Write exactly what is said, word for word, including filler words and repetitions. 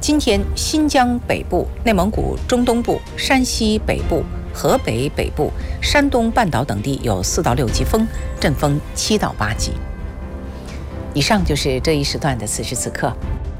今天新疆北部、内蒙古中东部、山西北部、河北北部、山东半岛等地有四到六级风，阵风七到八级。以上就是这一时段的此时此刻。